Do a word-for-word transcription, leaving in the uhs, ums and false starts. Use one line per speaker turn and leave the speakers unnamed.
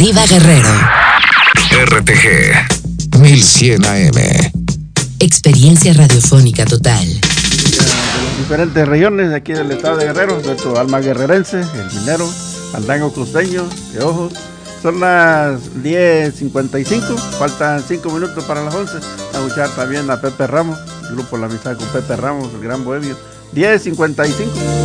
Arriba Guerrero.
R T G mil cien A M.
Experiencia radiofónica total.
De las diferentes regiones de aquí del estado de Guerrero, de tu alma guerrerense, el minero, fandango costeño, de ojos. Son las diez cincuenta y cinco, faltan cinco minutos para las once. A escuchar también a Pepe Ramos, el grupo La Amistad con Pepe Ramos, el gran bohemio. diez cincuenta y cinco.